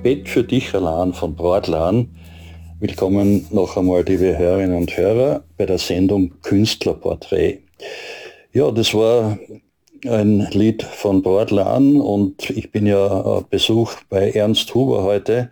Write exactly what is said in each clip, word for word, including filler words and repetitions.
Bett für dich allein von Bratlan. Willkommen noch einmal, liebe Hörerinnen und Hörer, bei der Sendung Künstlerporträt. Ja, das war ein Lied von Bratlan und ich bin ja Besuch bei Ernst Huber heute.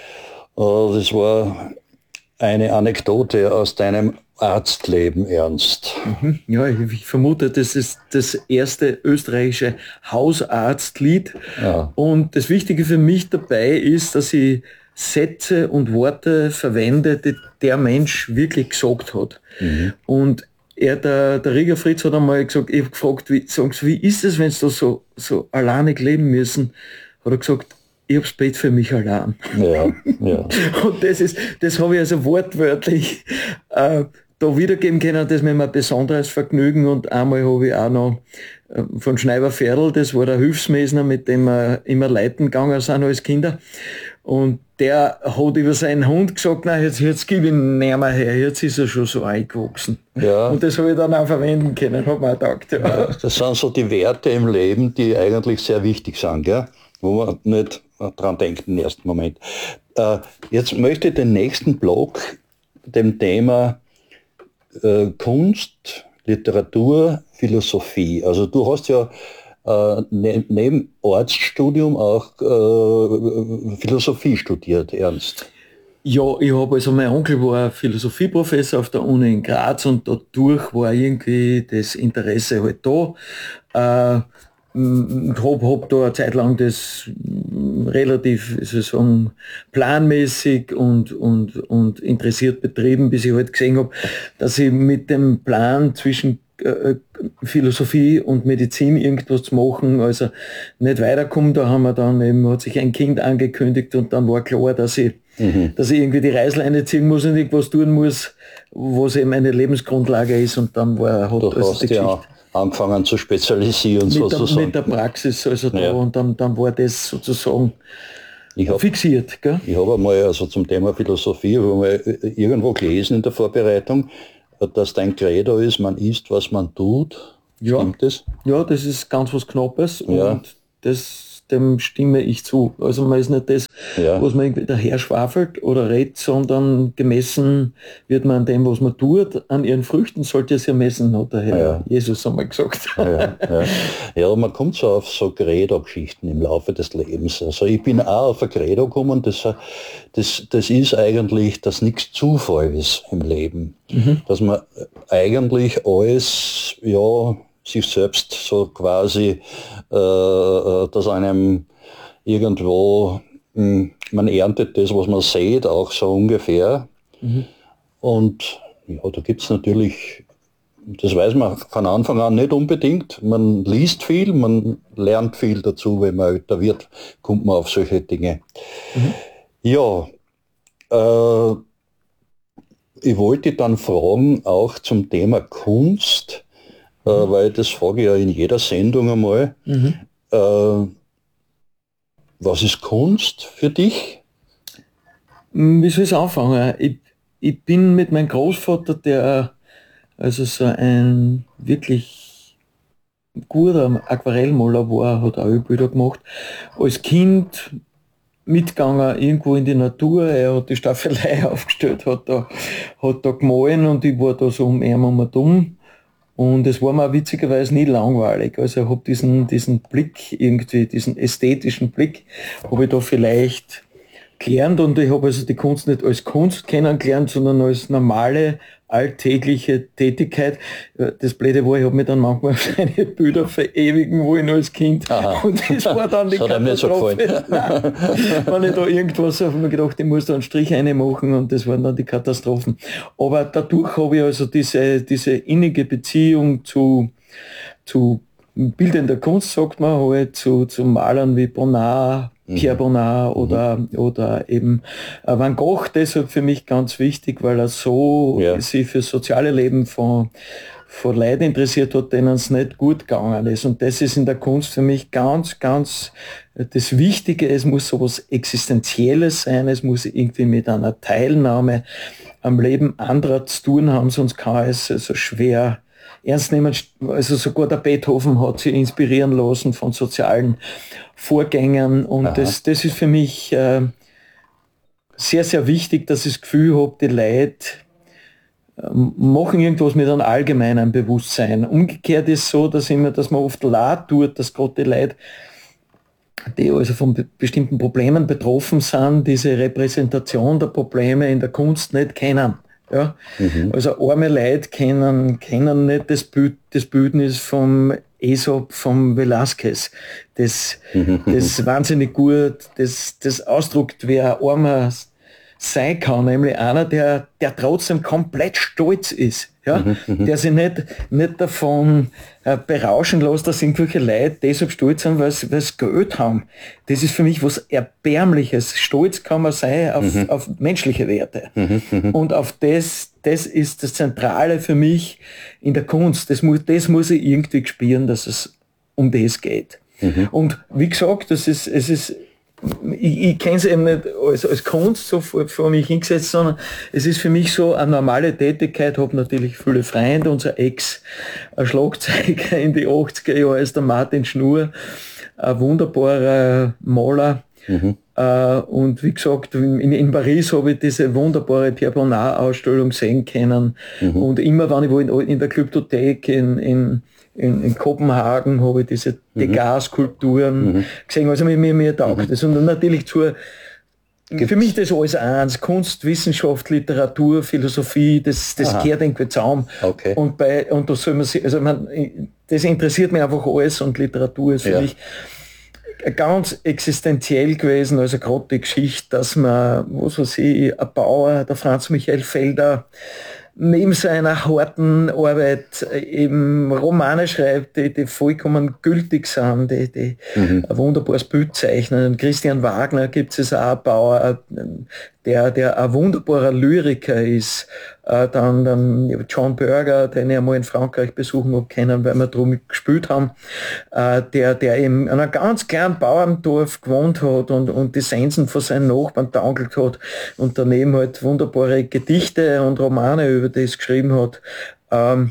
Das war eine Anekdote aus deinem Arztleben, Ernst. Mhm. Ja, ich, ich vermute, das ist das erste österreichische Hausarztlied. Ja. Und das Wichtige für mich dabei ist, dass ich Sätze und Worte verwende, die der Mensch wirklich gesagt hat. Mhm. Und er, der, der Rieger Fritz hat einmal gesagt, ich habe gefragt, wie, sagen Sie, wie ist es, wenn Sie da so, so alleinig leben müssen? Hat er gesagt, ich habe das Bett für mich allein. Ja, ja. Und das ist, das habe ich also wortwörtlich äh, da wiedergeben können, das mir ein besonderes Vergnügen. Und einmal habe ich auch noch äh, von Schneiber Ferdl, das war der Hilfsmesner, mit dem wir immer leiten gegangen sind als Kinder. Und der hat über seinen Hund gesagt, nein, jetzt, jetzt gib ihn nicht mehr her, jetzt ist er schon so eingewachsen. Ja. Und das habe ich dann auch verwenden können, hat mir auch gedacht. Ja. Ja, das sind so die Werte im Leben, die eigentlich sehr wichtig sind, gell? Wo man nicht dran denkt im ersten Moment. Äh, jetzt möchte ich den nächsten Block dem Thema äh, Kunst, Literatur, Philosophie. Also du hast ja äh, ne, neben Arztstudium auch äh, Philosophie studiert, Ernst. Ja, ich habe also, mein Onkel war Philosophieprofessor auf der Uni in Graz und dadurch war irgendwie das Interesse halt da. Äh, und habe hab da eine Zeit lang das relativ sozusagen planmäßig und, und, und interessiert betrieben, bis ich halt gesehen habe, dass ich mit dem Plan zwischen äh, Philosophie und Medizin irgendwas zu machen, also nicht weiterkomme. Da haben wir dann eben, hat sich ein Kind angekündigt und dann war klar, dass ich, mhm. dass ich irgendwie die Reißleine ziehen muss und irgendwas tun muss, was eben eine Lebensgrundlage ist, und dann war, hat also die Geschichte ja angefangen zu spezialisieren, mit sozusagen. Der, mit der Praxis, also da, ja. Und dann, dann war das sozusagen ich hab, fixiert. Gell? Ich habe einmal also zum Thema Philosophie habe mal irgendwo gelesen in der Vorbereitung, dass dein Credo ist, man isst, was man tut. Ja. Stimmt das? Ja, das ist ganz was Knappes, ja. Und das, dem stimme ich zu. Also man ist nicht das, ja. was man irgendwie daher schwafelt oder redet, sondern gemessen wird man an dem, was man tut. An ihren Früchten sollte es ja messen, hat der Herr ja. Jesus einmal gesagt. Ja, ja. ja, man kommt so auf so Credo-Geschichten im Laufe des Lebens. Also ich bin auch auf ein Credo gekommen, das, das, das ist eigentlich, dass nichts Zufall ist im Leben. Mhm. Dass man eigentlich alles, ja, sich selbst so quasi, äh, dass einem irgendwo, mh, man erntet das, was man sieht, auch so ungefähr. Mhm. Und ja, da gibt es natürlich, das weiß man von Anfang an nicht unbedingt. Man liest viel, man lernt viel dazu, wenn man älter wird, kommt man auf solche Dinge. Mhm. Ja, äh, ich wollte dann fragen, auch zum Thema Kunst, mhm. äh, weil das frage ich ja in jeder Sendung einmal. Mhm. Äh, was ist Kunst für dich? Wie soll ich anfangen? Ich, ich bin mit meinem Großvater, der also so ein wirklich guter Aquarellmaler war, hat auch Bilder gemacht, als Kind mitgegangen irgendwo in die Natur. Er hat die Staffelei aufgestellt, hat da, hat da gemahlen und ich war da so um ihn um und um. Und es war mir witzigerweise nie langweilig. Also ich habe diesen, diesen Blick irgendwie, diesen ästhetischen Blick, habe ich da vielleicht gelernt, und ich habe also die Kunst nicht als Kunst kennengelernt, sondern als normale, alltägliche Tätigkeit. Das Blöde war, ich habe mir dann manchmal seine Bilder verewigen wollen als Kind. Aha. Und das war dann die Katastrophe. So wenn ich da irgendwas, habe ich mir gedacht, ich muss da einen Strich reinmachen, und das waren dann die Katastrophen. Aber dadurch habe ich also diese, diese innige Beziehung zu, zu bildender Kunst, sagt man halt, zu, zu Malern wie Bonnard, Pierre Bonnard oder, mhm. oder eben Van Gogh, deshalb für mich ganz wichtig, weil er so ja. sich für das soziale Leben von, von Leuten interessiert hat, denen es nicht gut gegangen ist. Und das ist in der Kunst für mich ganz, ganz das Wichtige. Es muss sowas Existenzielles sein, es muss irgendwie mit einer Teilnahme am Leben anderer zu tun haben, sonst kann es so schwer ernst nehmen. Also sogar der Beethoven hat sich inspirieren lassen von sozialen Vorgängern, und das, das ist für mich äh, sehr, sehr wichtig, dass ich das Gefühl habe, die Leute machen irgendwas mit einem allgemeinen Bewusstsein. Umgekehrt ist es so, dass, immer, dass man oft leid tut, dass gerade die Leute, die also von be- bestimmten Problemen betroffen sind, diese Repräsentation der Probleme in der Kunst nicht kennen. Ja? Mhm. Also arme Leute kennen, kennen nicht das, Bild, das Bildnis vom Aesop, vom Velázquez, das, mhm. das wahnsinnig gut, das, das ausdruckt, wer ein armer sein kann, nämlich einer, der, der trotzdem komplett stolz ist, ja? Mhm, der sich nicht, nicht davon äh, berauschen lässt, dass irgendwelche Leute deshalb stolz sind, weil sie Geld haben. Das ist für mich was Erbärmliches. Stolz kann man sein auf, mhm. auf menschliche Werte. Mhm, und auf das, das ist das Zentrale für mich in der Kunst. Das muss, das muss ich irgendwie spüren, dass es um das geht. Mhm. Und wie gesagt, das ist, es ist Ich, ich kenne es eben nicht als, als Kunst so vor, vor mich hingesetzt, sondern es ist für mich so eine normale Tätigkeit. Habe natürlich viele Freunde, unser Ex, ein Schlagzeuger in die achtziger Jahre ist der Martin Schnur, ein wunderbarer Maler. Mhm. Uh, und wie gesagt, in, in Paris habe ich diese wunderbare Pierre Bonnard-Ausstellung sehen können. Mhm. Und immer, wenn ich wo in, in der Glyptothek in, in In, in Kopenhagen habe ich diese Degas-Skulpturen mhm. gesehen, also mir, mir, mir taugt mhm. das. Und dann natürlich zur, Gibt's? Für mich das alles eins, Kunst, Wissenschaft, Literatur, Philosophie, das, das gehört irgendwie zusammen. Okay. Und bei, und da soll man sich, also man, das interessiert mich einfach alles und Literatur ist für ja. mich ganz existenziell gewesen, also gerade die Geschichte, dass man, was weiß ich, ein Bauer, der Franz Michael Felder, neben seiner harten Arbeit eben Romane schreibt, die, die vollkommen gültig sind, die, die mhm. ein wunderbares Bild zeichnen. Christian Wagner gibt es auch, ein Bauer, der, der ein wunderbarer Lyriker ist. Dann, dann John Berger, den ich einmal in Frankreich besuchen habe können, weil wir drum gespielt haben, der, der eben in einem ganz kleinen Bauerndorf gewohnt hat und, und die Sensen von seinen Nachbarn taugelt hat und daneben halt wunderbare Gedichte und Romane über das geschrieben hat. Ähm,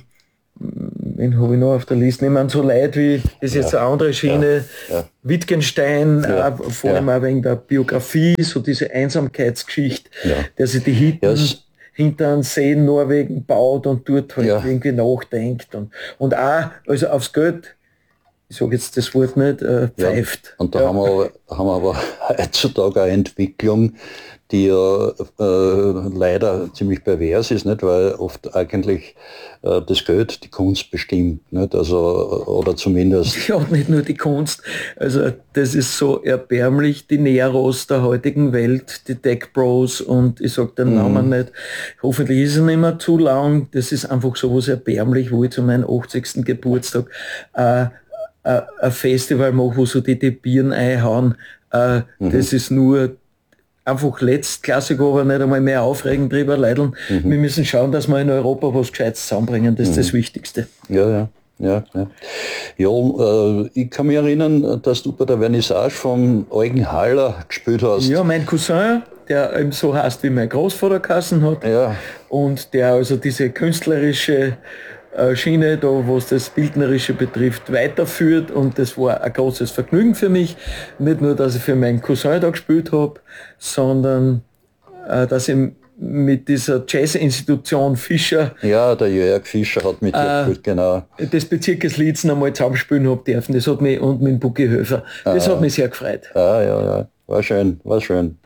wen habe ich noch auf der Liste? Nehmen so Leute wie, das ist ja. jetzt eine andere Schiene, ja. Ja. Wittgenstein, ja. Äh, vor allem ja. auch wegen der Biografie, so diese Einsamkeitsgeschichte, ja. der sich die Hitten yes. hinter einem See in Norwegen baut und dort halt ja. irgendwie nachdenkt und, und auch, also aufs Geld, ich sage jetzt das Wort nicht, äh, pfeift. Ja. Und da ja. haben, wir aber, haben wir aber heutzutage eine Entwicklung, die ja äh, leider ziemlich pervers ist, nicht? Weil oft eigentlich äh, das Geld die Kunst bestimmt, nicht? Also, oder zumindest... Ja, nicht nur die Kunst, also das ist so erbärmlich, die Neros der heutigen Welt, die Tech Bros und ich sage den Namen mhm. nicht, hoffentlich ist es nicht mehr zu lang, das ist einfach so was erbärmlich, wo ich zu meinem achtzigsten Geburtstag äh, äh, ein Festival mache, wo so die, die Bieren einhauen, äh, mhm. das ist nur einfach letztklassig, aber nicht einmal mehr aufregend drüber leideln. Mhm. Wir müssen schauen, dass wir in Europa was Gescheites zusammenbringen. Das ist mhm. das Wichtigste. Ja, ja. Ja, ja. ja äh, ich kann mich erinnern, dass du bei der Vernissage von Eugen Haller gespielt hast. Ja, mein Cousin, der eben so heißt, wie mein Großvater geheißen hat. Ja. Und der also diese künstlerische Schiene, da was das Bildnerische betrifft, weiterführt und das war ein großes Vergnügen für mich. Nicht nur, dass ich für meinen Cousin da gespielt habe, sondern äh, dass ich mit dieser Jazz-Institution Fischer, ja, der Jörg Fischer hat mit dir äh, gespielt, genau, das Bezirkes einmal zusammenspielen habe dürfen. Das hat mich, und mit dem Bucki Höfer. Das ah, hat mich sehr gefreut. Ah, ja, ja, war schön, war schön.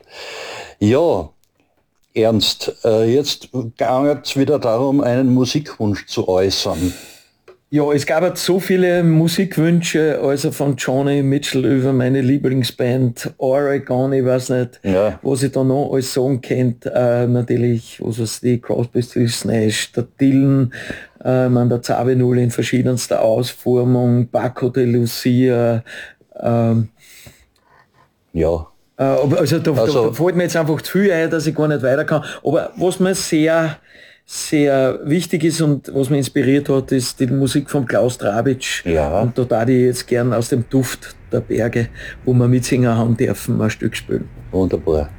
Ja, Ernst, jetzt ging es wieder darum, einen Musikwunsch zu äußern. Ja, es gab jetzt so viele Musikwünsche, also von Johnny Mitchell über meine Lieblingsband Oregon, ich weiß nicht, ja. was ich da noch alles sagen kennt. Äh, natürlich, was weiß die Crosby, Stills, Nash, der Dylan, äh, man, der Zavi Null in verschiedenster Ausformung, Paco de Lucia, ähm, ja. Also da, also da fällt mir jetzt einfach zu viel ein, dass ich gar nicht weiter kann. Aber was mir sehr, sehr wichtig ist und was mich inspiriert hat, ist die Musik von Klaus Drabitsch. Ja. Und da darf ich jetzt gern aus dem Duft der Berge, wo wir Mitsingen haben dürfen, ein Stück spielen. Wunderbar.